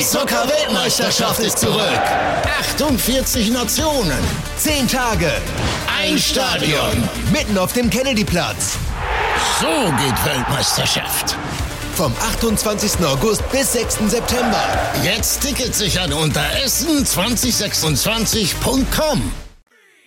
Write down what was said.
Zucker-Weltmeisterschaft ist zurück. 48 Nationen. 10 Tage. Ein Stadion. Mitten auf dem Kennedyplatz. So geht Weltmeisterschaft. Vom 28. August bis 6. September. Jetzt Tickets sichern unter essen2026.com.